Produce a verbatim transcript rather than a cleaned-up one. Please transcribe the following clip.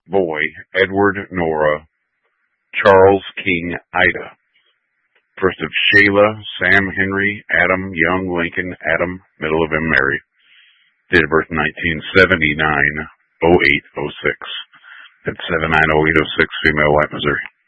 boy, Edward Nora, Charles King Ida. First of Shayla, Sam Henry, Adam Young Lincoln, Adam, middle of him Mary. Date of birth nineteen seventy-nine, oh eight oh six. At seven nine oh eight oh six, female, White, Missouri.